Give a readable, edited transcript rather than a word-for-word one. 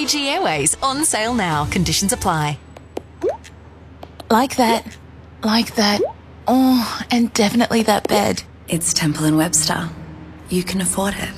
Fiji Airways, on sale now. Conditions apply. Like that. Like that. Oh, and definitely that bed. It's Temple & Webster. You can afford it.